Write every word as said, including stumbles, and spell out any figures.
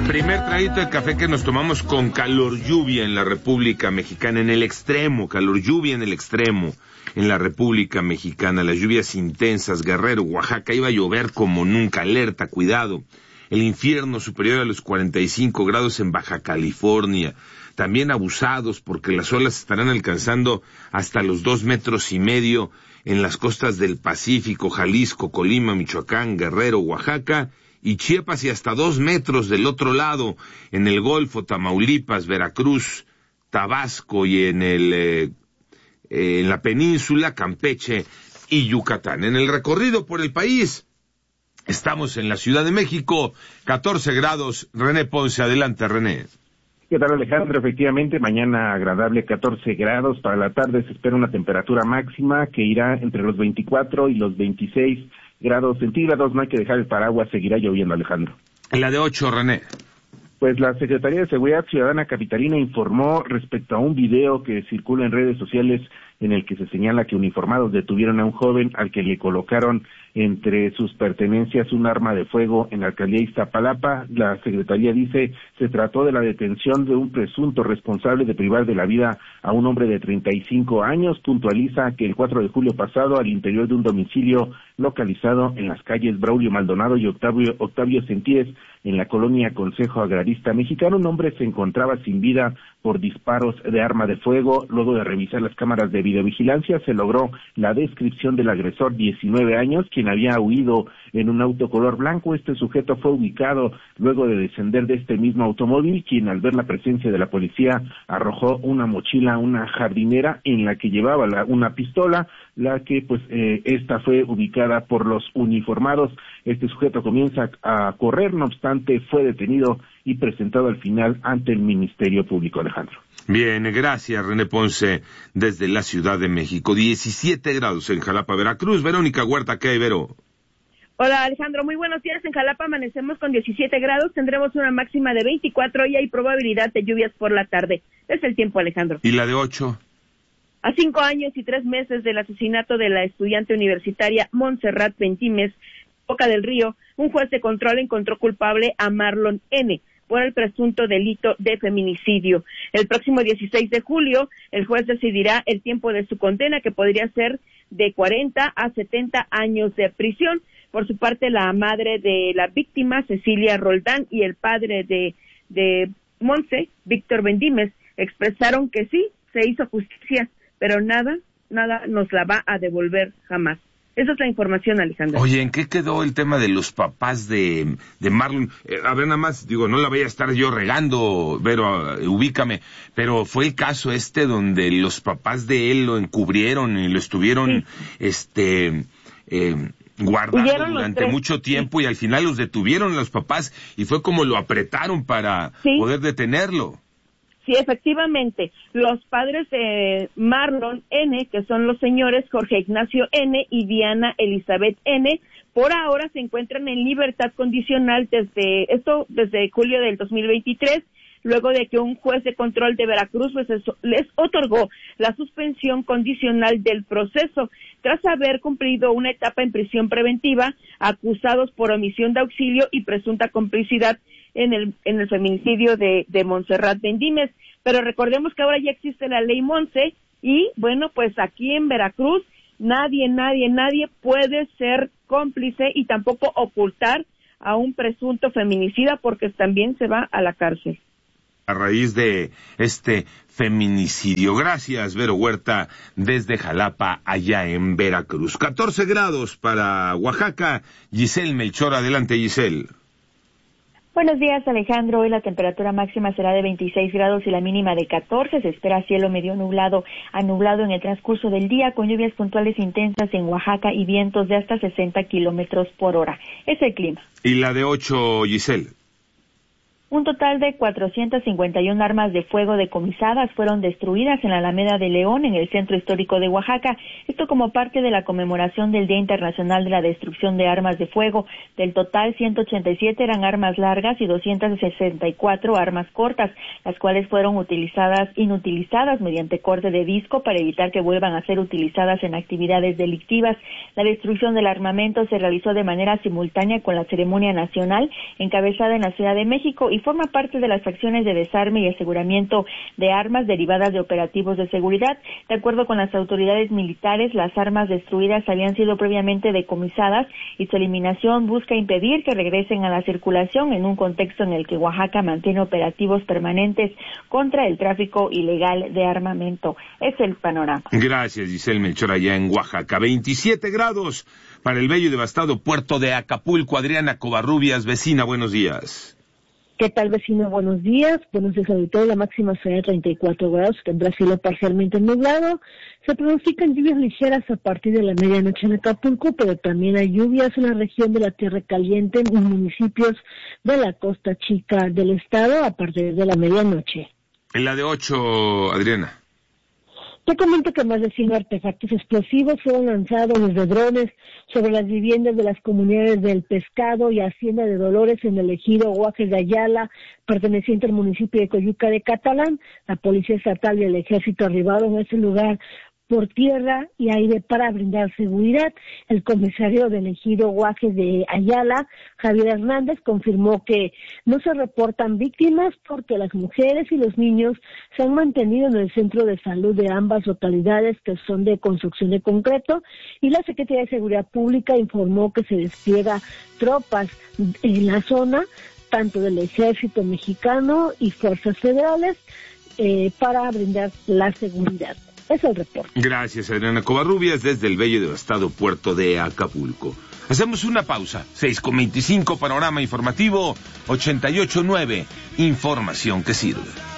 Primer traguito de café que nos tomamos con calor lluvia en la República Mexicana, en el extremo, calor lluvia en el extremo, en la República Mexicana, las lluvias intensas, Guerrero, Oaxaca, iba a llover como nunca, alerta, cuidado, el infierno superior a los cuarenta y cinco grados en Baja California, también abusados porque las olas estarán alcanzando hasta los dos metros y medio en las costas del Pacífico, Jalisco, Colima, Michoacán, Guerrero, Oaxaca, y Chiapas, y hasta dos metros del otro lado, en el Golfo, Tamaulipas, Veracruz, Tabasco y en el eh, eh, en la península, Campeche y Yucatán. En el recorrido por el país, estamos en la Ciudad de México, catorce grados. René Ponce, adelante, René. ¿Qué tal, Alejandro? Efectivamente, mañana agradable, catorce grados. Para la tarde se espera una temperatura máxima que irá entre los veinticuatro y los veintiséis grados centígrados. No hay que dejar el paraguas, seguirá lloviendo, Alejandro. La de ocho, René. Pues la Secretaría de Seguridad Ciudadana Capitalina informó respecto a un video que circula en redes sociales en el que se señala que uniformados detuvieron a un joven al que le colocaron entre sus pertenencias un arma de fuego en la alcaldía de Iztapalapa. La Secretaría dice se trató de la detención de un presunto responsable de privar de la vida a un hombre de treinta y cinco años. Puntualiza que el cuatro de julio pasado, al interior de un domicilio localizado en las calles Braulio Maldonado y Octavio, Octavio Sentíes, en la colonia Consejo Agrarista Mexicano, un hombre se encontraba sin vida por disparos de arma de fuego. Luego de revisar las cámaras de videovigilancia, se logró la descripción del agresor, diecinueve años, quien había huido en un auto color blanco. Este sujeto fue ubicado luego de descender de este mismo automóvil, quien al ver la presencia de la policía arrojó una mochila, una jardinera en la que llevaba la, una pistola, la que pues eh, esta fue ubicada por los uniformados. Este sujeto comienza a correr, no obstante fue detenido y presentado al final ante el Ministerio Público, Alejandro. Bien, gracias, René Ponce, desde la Ciudad de México. diecisiete grados en Jalapa, Veracruz. Verónica Huerta, ¿qué hay, Vero? Hola, Alejandro, muy buenos días. En Jalapa amanecemos con diecisiete grados, tendremos una máxima de veinticuatro y hay probabilidad de lluvias por la tarde. Es el tiempo, Alejandro. ¿Y la de ocho? A cinco años y tres meses del asesinato de la estudiante universitaria Montserrat Bendimes, Boca del Río, un juez de control encontró culpable a Marlon N. por el presunto delito de feminicidio. El próximo dieciséis de julio, el juez decidirá el tiempo de su condena, que podría ser de cuarenta a setenta años de prisión. Por su parte, la madre de la víctima, Cecilia Roldán, y el padre de, de Monse, Víctor Bendimes, expresaron que sí, se hizo justicia, pero nada, nada nos la va a devolver jamás. Esa es la información, Alejandro. Oye, ¿en qué quedó el tema de los papás de, de Marlon? Eh, a ver, nada más, digo, no la voy a estar yo regando, Vero, uh, ubícame, pero fue el caso este donde los papás de él lo encubrieron y lo estuvieron, sí. este, eh, guardando Huyeron durante mucho tiempo, sí. Y al final los detuvieron los papás y fue como lo apretaron para sí. poder detenerlo. Sí, efectivamente, los padres de Marlon N., que son los señores Jorge Ignacio N. y Diana Elizabeth N., por ahora se encuentran en libertad condicional desde esto desde julio del dos mil veintitrés, luego de que un juez de control de Veracruz pues, les otorgó la suspensión condicional del proceso, tras haber cumplido una etapa en prisión preventiva, acusados por omisión de auxilio y presunta complicidad en el en el feminicidio de, de Montserrat Bendimes. Pero recordemos que ahora ya existe la ley Monse y, bueno, pues aquí en Veracruz nadie, nadie, nadie puede ser cómplice y tampoco ocultar a un presunto feminicida porque también se va a la cárcel. A raíz de este feminicidio. Gracias, Vero Huerta, desde Jalapa, allá en Veracruz. catorce grados para Oaxaca. Giselle Melchor, adelante, Giselle. Buenos días, Alejandro. Hoy la temperatura máxima será de veintiséis grados y la mínima de catorce. Se espera cielo medio nublado a nublado en el transcurso del día, con lluvias puntuales intensas en Oaxaca y vientos de hasta sesenta kilómetros por hora. Es el clima. ¿Y la de ocho, Giselle? Un total de cuatrocientas cincuenta y una armas de fuego decomisadas fueron destruidas en la Alameda de León, en el centro histórico de Oaxaca. Esto como parte de la conmemoración del Día Internacional de la Destrucción de Armas de Fuego. Del total, ciento ochenta y siete eran armas largas y doscientas sesenta y cuatro armas cortas, las cuales fueron utilizadas, inutilizadas mediante corte de disco para evitar que vuelvan a ser utilizadas en actividades delictivas. La destrucción del armamento se realizó de manera simultánea con la ceremonia nacional encabezada en la Ciudad de México y forma parte de las acciones de desarme y aseguramiento de armas derivadas de operativos de seguridad. De acuerdo con las autoridades militares, las armas destruidas habían sido previamente decomisadas y su eliminación busca impedir que regresen a la circulación en un contexto en el que Oaxaca mantiene operativos permanentes contra el tráfico ilegal de armamento. Es el panorama. Gracias, Giselle Melchor, allá en Oaxaca. veintisiete grados para el bello y devastado puerto de Acapulco. Adriana Covarrubias, vecina, buenos días. ¿Qué tal, vecino? Buenos días. Buenos días, auditorio. La máxima será de treinta y cuatro grados, tendrá cielo parcialmente nublado. Se pronostican lluvias ligeras a partir de la medianoche en Acapulco, pero también hay lluvias en la región de la Tierra Caliente, en municipios de la Costa Chica del estado a partir de la medianoche. En la de ocho, Adriana. Te comento que más de cien artefactos explosivos fueron lanzados desde drones sobre las viviendas de las comunidades del Pescado y Hacienda de Dolores en el ejido Guajes de Ayala, perteneciente al municipio de Coyuca de Catalán. La Policía Estatal y el Ejército arribaron a ese lugar por tierra y aire para brindar seguridad. El comisario del ejido Guajes de Ayala, Javier Hernández, confirmó que no se reportan víctimas porque las mujeres y los niños se han mantenido en el centro de salud de ambas localidades, que son de construcción de concreto, y la Secretaría de Seguridad Pública informó que se despliega tropas en la zona, tanto del Ejército Mexicano y fuerzas federales, eh, para brindar la seguridad. Es el reporte. Gracias, Adriana Covarrubias, desde el bello y devastado puerto de Acapulco. Hacemos una pausa. seis con veinticinco, panorama informativo ochenta y ocho punto nueve. Información que sirve.